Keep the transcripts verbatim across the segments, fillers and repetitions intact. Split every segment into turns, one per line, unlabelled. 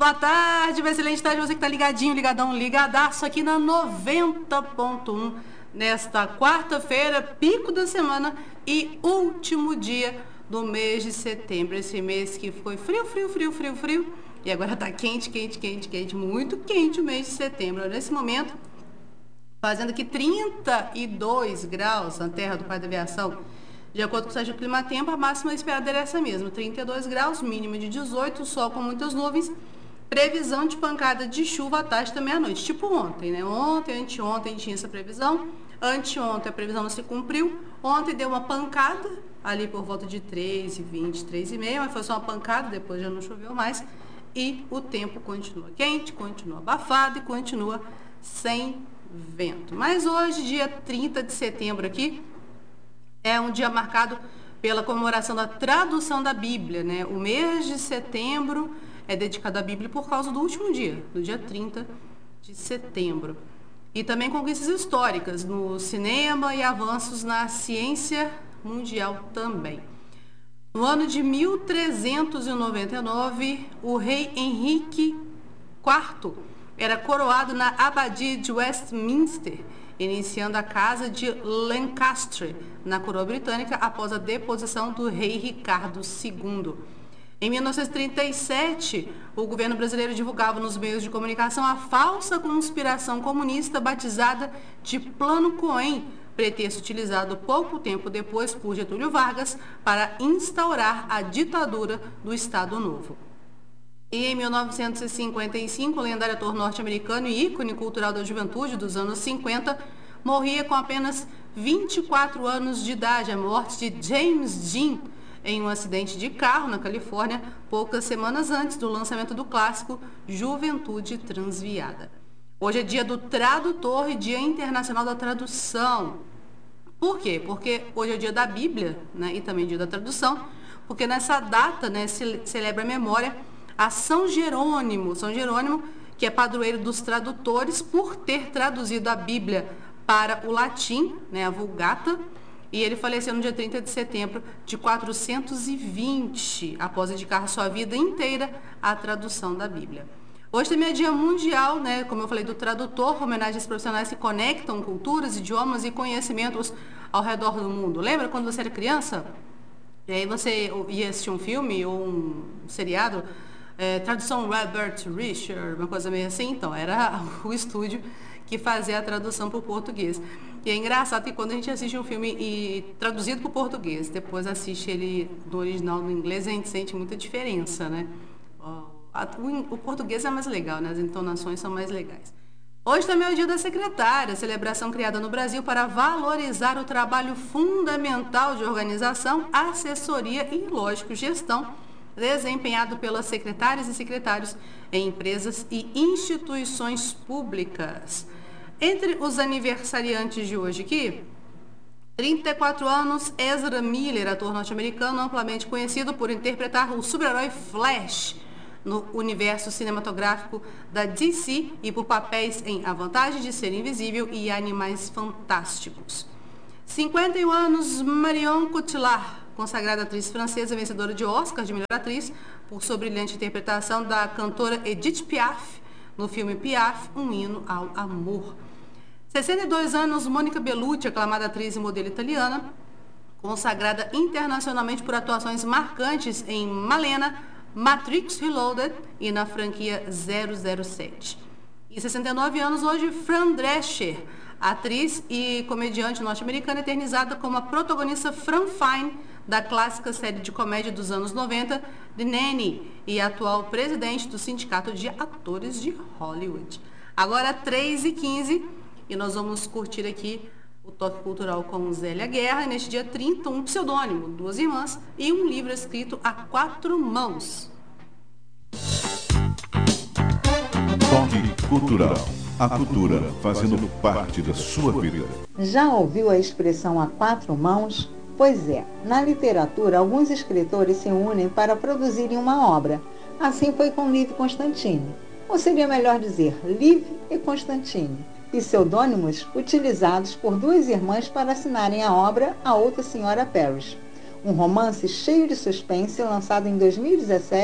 Boa tarde, uma excelente tarde, você que está ligadinho, ligadão, ligadaço aqui na noventa ponto um, nesta quarta-feira, pico da semana e último dia do mês de setembro. Esse mês que foi frio, frio, frio, frio, frio, e agora está quente, quente, quente, quente, muito quente o mês de setembro. Nesse momento, fazendo aqui trinta e dois graus na terra do Pai da Aviação. De acordo com o site do Climatempo, a máxima esperada era essa mesmo, trinta e dois graus, mínima de dezoito, sol com muitas nuvens, previsão de pancada de chuva à tarde da meia-noite, tipo ontem, né? Ontem, anteontem tinha essa previsão, anteontem a previsão não se cumpriu, ontem deu uma pancada, ali por volta de três e vinte, três e meia, mas foi só uma pancada, depois já não choveu mais, e o tempo continua quente, continua abafado e continua sem vento. Mas hoje, dia trinta de setembro aqui, é um dia marcado pela comemoração da tradução da Bíblia, né? O mês de setembro é dedicado à Bíblia por causa do último dia, do dia trinta de setembro. E também conquistas históricas no cinema e avanços na ciência mundial também. No ano de mil trezentos e noventa e nove, o rei Henrique quarto era coroado na abadia de Westminster, iniciando a Casa de Lancaster, na coroa britânica, após a deposição do rei Ricardo segundo. Em mil novecentos e trinta e sete, o governo brasileiro divulgava nos meios de comunicação a falsa conspiração comunista batizada de Plano Cohen, pretexto utilizado pouco tempo depois por Getúlio Vargas para instaurar a ditadura do Estado Novo. E em mil novecentos e cinquenta e cinco, o lendário ator norte-americano e ícone cultural da juventude dos anos cinquenta morria com apenas vinte e quatro anos de idade, a morte de James Dean em um acidente de carro na Califórnia, poucas semanas antes do lançamento do clássico Juventude Transviada. Hoje é dia do tradutor e dia internacional da tradução. Por quê? Porque hoje é o dia da Bíblia, né, e também dia da tradução, porque nessa data, né, se celebra a memória a São Jerônimo, São Jerônimo, que é padroeiro dos tradutores por ter traduzido a Bíblia para o latim, né, a Vulgata, e ele faleceu no dia trinta de setembro de quatrocentos e vinte, após dedicar sua vida inteira à tradução da Bíblia. Hoje também é dia mundial, né, como eu falei, do tradutor, homenagens profissionais que conectam culturas, idiomas e conhecimentos ao redor do mundo. Lembra quando você era criança? E aí você ia assistir um filme ou um seriado, é, tradução Robert Richard, uma coisa meio assim? Então, era o estúdio que fazia a tradução para o português. E é engraçado que quando a gente assiste um filme e, traduzido para o português, depois assiste ele no original no inglês, a gente sente muita diferença, né? O, o português é mais legal, né? As entonações são mais legais. Hoje também é o dia da secretária, celebração criada no Brasil para valorizar o trabalho fundamental de organização, assessoria e, lógico, gestão, desempenhado pelas secretárias e secretários em empresas e instituições públicas. Entre os aniversariantes de hoje aqui, trinta e quatro anos, Ezra Miller, ator norte-americano amplamente conhecido por interpretar o super-herói Flash no universo cinematográfico da D C e por papéis em A Vantagem de Ser Invisível e Animais Fantásticos. cinquenta e um anos, Marion Cotillard, consagrada atriz francesa, vencedora de Oscar de melhor atriz por sua brilhante interpretação da cantora Edith Piaf no filme Piaf, um hino ao amor. sessenta e dois anos, Monica Bellucci, aclamada atriz e modelo italiana, consagrada internacionalmente por atuações marcantes em Malena, Matrix Reloaded e na franquia zero zero sete. E sessenta e nove anos hoje, Fran Drescher, atriz e comediante norte-americana eternizada como a protagonista Fran Fine da clássica série de comédia dos anos noventa, The Nanny, e atual presidente do Sindicato de Atores de Hollywood. Agora três e quinze e nós vamos curtir aqui o Toque Cultural com Zélia Guerra, neste dia trinta, um pseudônimo, duas irmãs e um livro escrito a quatro mãos.
Toque Cultural. A cultura fazendo parte da sua vida.
Já ouviu a expressão a quatro mãos? Pois é, na literatura, alguns escritores se unem para produzirem uma obra. Assim foi com Liv Constantine. Ou seria melhor dizer, Liv e Constantine. Pseudônimos utilizados por duas irmãs para assinarem a obra A Outra Senhora Parrish, um romance cheio de suspense lançado em dois mil e dezessete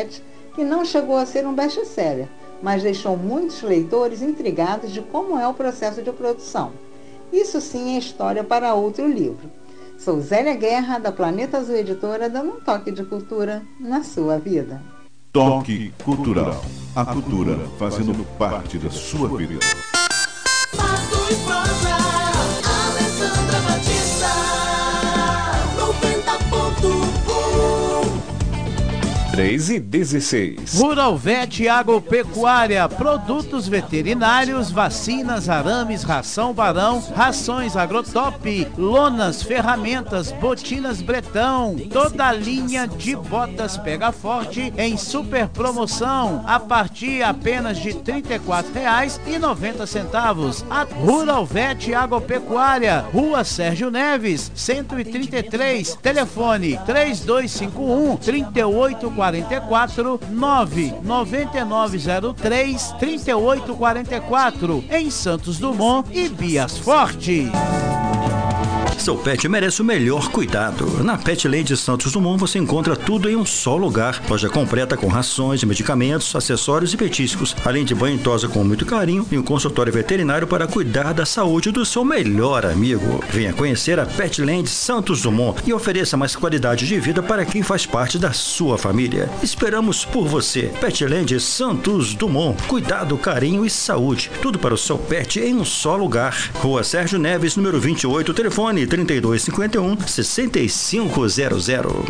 que não chegou a ser um best-seller, mas deixou muitos leitores intrigados de como é o processo de produção. Isso sim é história para outro livro. Sou Zélia Guerra, da Planeta Azul Editora, dando um toque de cultura na sua vida.
Toque Cultural. A cultura fazendo parte da sua vida.
Pato e Prosa, Alessandra Batista, noventa ponto um.
três e dezesseis.
Rural Vet Agropecuária, produtos veterinários, vacinas, arames, ração Barão, rações Agrotop, lonas, ferramentas, botinas Bretão, toda a linha de botas Pega Forte em super promoção, a partir apenas de trinta e quatro reais e noventa centavos. A Rural Vet Agropecuária, Rua Sérgio Neves, cento e trinta e três, telefone três dois cinco um, três oito quarenta e quatro, nove nove nove zero três, três oito quarenta e quatro, em Santos Dumont e Bias Forte.
Seu pet merece o melhor cuidado. Na Petland Santos Dumont você encontra tudo em um só lugar. Loja completa com rações, medicamentos, acessórios e petiscos, além de banho e tosa com muito carinho e um consultório veterinário para cuidar da saúde do seu melhor amigo. Venha conhecer a Petland Santos Dumont e ofereça mais qualidade de vida para quem faz parte da sua família. Esperamos por você. Petland Santos Dumont. Cuidado, carinho e saúde. Tudo para o seu pet em um só lugar. Rua Sérgio Neves, número vinte e oito, telefone trinta e dois cinquenta e um, sessenta e cinco zero zero.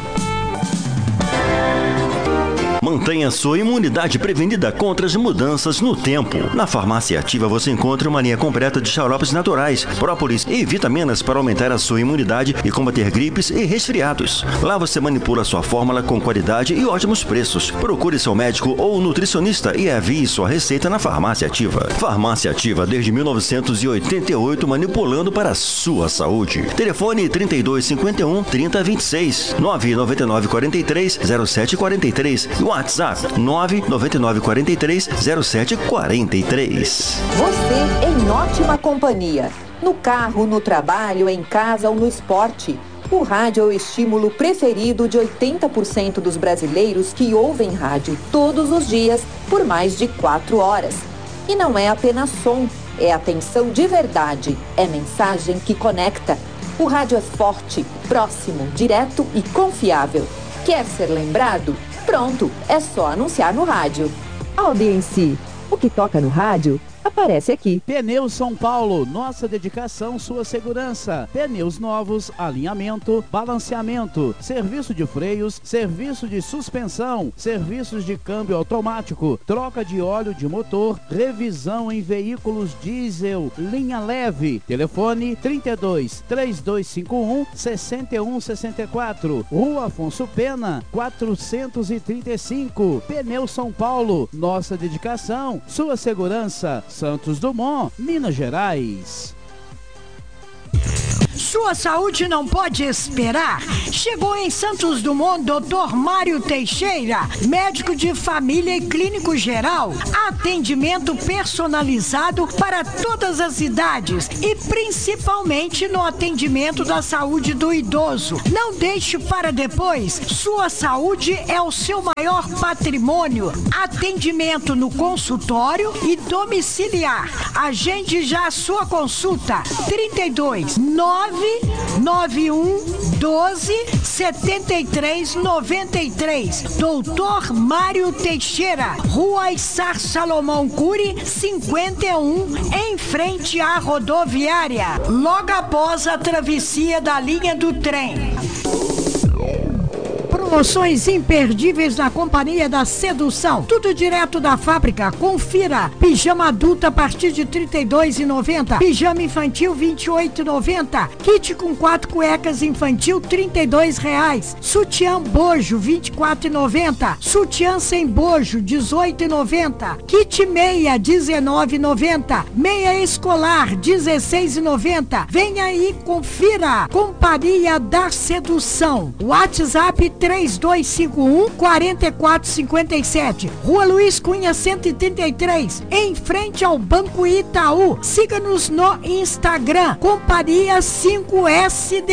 Mantenha sua imunidade prevenida contra as mudanças no tempo. Na Farmácia Ativa você encontra uma linha completa de xaropes naturais, própolis e vitaminas para aumentar a sua imunidade e combater gripes e resfriados. Lá você manipula sua fórmula com qualidade e ótimos preços. Procure seu médico ou nutricionista e envie sua receita na Farmácia Ativa. Farmácia Ativa desde mil novecentos e oitenta e oito, manipulando para a sua saúde. Telefone trinta e dois cinquenta e um, trinta vinte e seis, nove nove nove quatro três, zero sete quatro três. WhatsApp nove nove nove quatro três, zero sete quatro três.
Você em ótima companhia. No carro, no trabalho, em casa ou no esporte. O rádio é o estímulo preferido de oitenta por cento dos brasileiros que ouvem rádio todos os dias por mais de quatro horas. E não é apenas som, é atenção de verdade, é mensagem que conecta. O rádio é forte, próximo, direto e confiável. Quer ser lembrado? Pronto, é só anunciar no rádio. Audiência, o que toca no rádio aparece aqui.
Pneus São Paulo, nossa dedicação, sua segurança. Pneus novos, alinhamento, balanceamento, serviço de freios, serviço de suspensão, serviços de câmbio automático, troca de óleo de motor, revisão em veículos diesel, linha leve. Telefone trinta e dois, três dois cinco um, seis um seis quatro, Rua Afonso Pena, quatrocentos e trinta e cinco. Pneus São Paulo, nossa dedicação, sua segurança. Santos Dumont, Minas Gerais.
Sua saúde não pode esperar. Chegou em Santos Dumont doutor Mário Teixeira, médico de família e clínico geral. Atendimento personalizado para todas as idades e principalmente no atendimento da saúde do idoso. Não deixe para depois. Sua saúde é o seu maior patrimônio. Atendimento no consultório e domiciliar. Agende já a sua consulta. trinta e dois, nove nove um, doze, setenta e três, noventa e três. doutor Mário Teixeira, Rua Issar Salomão Cury, cinquenta e um, em frente à rodoviária, logo após a travessia da linha do trem. Promoções imperdíveis na Companhia da Sedução. Tudo direto da fábrica. Confira. Pijama adulto a partir de trinta e dois reais e noventa centavos. Pijama infantil vinte e oito reais e noventa centavos. Kit com quatro cuecas infantil trinta e dois reais. Sutiã bojo vinte e quatro reais e noventa centavos. Sutiã sem bojo dezoito reais e noventa centavos. Kit meia dezenove reais e noventa centavos. Meia escolar dezesseis reais e noventa centavos. Venha aí, confira. Companhia da Sedução. WhatsApp três dois cinco um, quatro quatro cinco sete. Rua Luiz Cunha cento e trinta e três, em frente ao Banco Itaú. Siga-nos no Instagram, Companhia cinco S D.